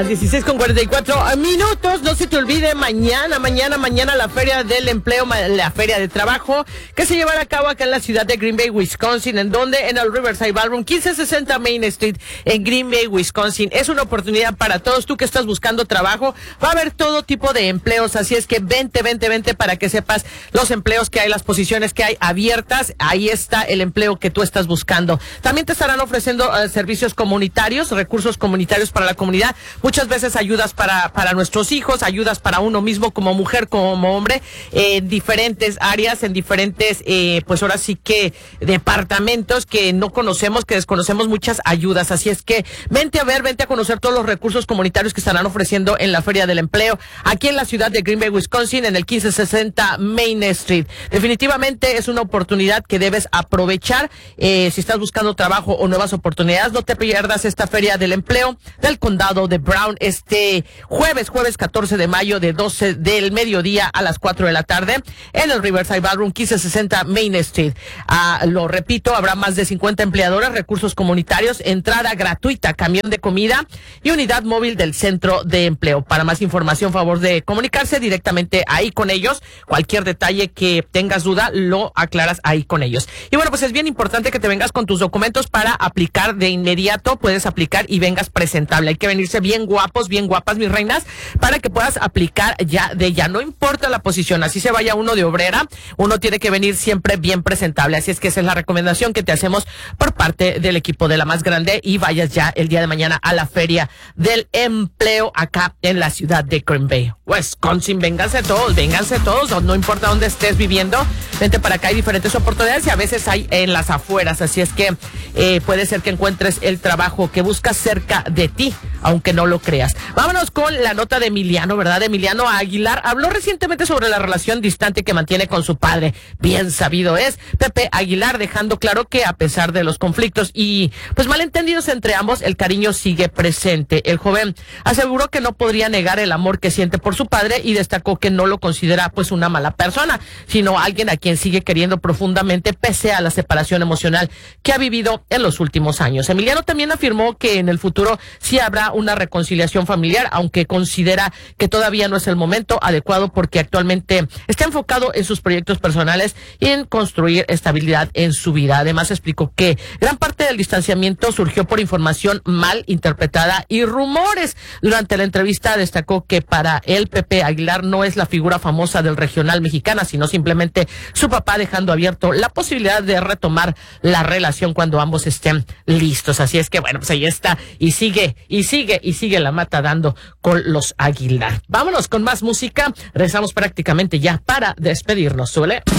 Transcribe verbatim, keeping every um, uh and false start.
dieciséis con cuarenta y cuatro minutos, no se te olvide, mañana, mañana, mañana la Feria del Empleo, la Feria de Trabajo, que se llevará a cabo acá en la ciudad de Green Bay, Wisconsin, en donde, en el Riverside Ballroom, quince sesenta Main Street, en Green Bay, Wisconsin. Es una oportunidad para todos, tú que estás buscando trabajo, va a haber todo tipo de empleos, así es que vente, vente, vente para que sepas los empleos que hay, las posiciones que hay abiertas, ahí está el empleo que tú estás buscando. También te estarán ofreciendo uh, servicios comunitarios, recursos comunitarios para la comunidad, muchas veces ayudas para, para nuestros hijos, ayudas para uno mismo como mujer, como hombre, eh, en diferentes áreas, en diferentes, eh, pues ahora sí que departamentos que no conocemos, que desconocemos muchas ayudas. Así es que vente a ver, vente a conocer todos los recursos comunitarios que estarán ofreciendo en la Feria del Empleo, aquí en la ciudad de Green Bay, Wisconsin, en el quince sesenta Main Street. Definitivamente es una oportunidad que debes aprovechar, eh, si estás buscando trabajo o nuevas oportunidades. No te pierdas esta Feria del Empleo del condado de Brown este jueves, jueves catorce de mayo, de doce del mediodía a las cuatro de la tarde, en el Riverside Ballroom, quince sesenta Main Street. Ah, lo repito, habrá más de cincuenta empleadores, recursos comunitarios, entrada gratuita, camión de comida y unidad móvil del centro de empleo. Para más información, favor de comunicarse directamente ahí con ellos. Cualquier detalle que tengas duda, lo aclaras ahí con ellos. Y bueno, pues es bien importante que te vengas con tus documentos para aplicar de inmediato. Puedes aplicar y vengas presentable. Hay que venirse bien guapos, bien guapas, mis reinas, para que puedas aplicar ya de ya. No importa la posición, así se vaya uno de obrera, uno tiene que venir siempre bien presentable. Así es que esa es la recomendación que te hacemos por parte del equipo de La Más Grande, y vayas ya el día de mañana a la Feria del Empleo acá en la ciudad de Green Bay, Wisconsin. Vénganse todos, vénganse todos, no, no importa dónde estés viviendo, vente para acá. Hay diferentes oportunidades y a veces hay en las afueras, así es que eh, puede ser que encuentres el trabajo que buscas cerca de ti, aunque no lo creas. Vámonos con la nota de Emiliano, ¿verdad? Emiliano Aguilar habló recientemente sobre la relación distante que mantiene con su padre. Bien sabido es Pepe Aguilar, dejando claro que a pesar de los conflictos y pues malentendidos entre ambos, el cariño sigue presente. El joven aseguró que no podría negar el amor que siente por su padre y destacó que no lo considera pues una mala persona, sino alguien a quien sigue queriendo profundamente pese a la separación emocional que ha vivido en los últimos años. Emiliano también afirmó que en el futuro sí habrá una reconciliación familiar, aunque considera que todavía no es el momento adecuado porque actualmente está enfocado en sus proyectos personales y en construir estabilidad en su vida. Además explicó que gran parte del distanciamiento surgió por información mal interpretada y rumores. Durante la entrevista destacó que para él Pepe Aguilar no es la figura famosa del regional mexicana, sino simplemente su papá, dejando abierto la posibilidad de retomar la relación cuando ambos estén listos. Así es que bueno, pues ahí está, y sigue, y sigue, y sigue la mata dando con los Aguilar. Vámonos con más música, regresamos prácticamente ya para despedirnos. Suele.